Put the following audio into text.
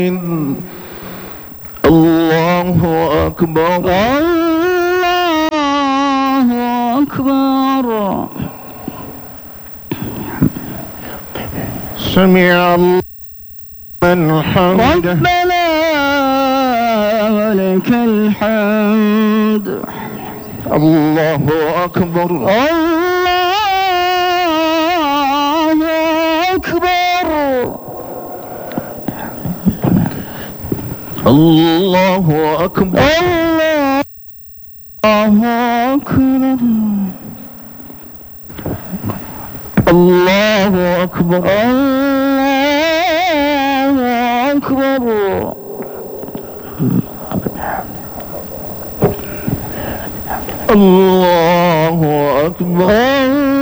الله أكبر الله أكبر. سمع الله من حمده ربنا ولك الحمد. الله أكبر الله أكبر. الله أكبر الله الله أكبر أكبر. الله أكبر. الله أكبر